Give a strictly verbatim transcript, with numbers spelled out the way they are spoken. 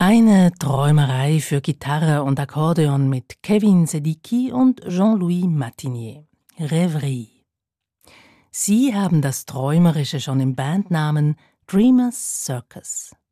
Eine Träumerei für Gitarre und Akkordeon mit Kevin Sedicki und Jean-Louis Martinier. Rêverie. Sie haben das Träumerische schon im Bandnamen Dreamers Circus.